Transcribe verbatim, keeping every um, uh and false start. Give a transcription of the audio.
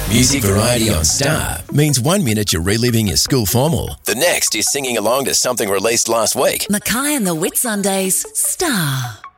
Music variety on Star means one minute you're reliving your school formal. The next is singing along to something released last week. Mackay and the Whitsundays, Star.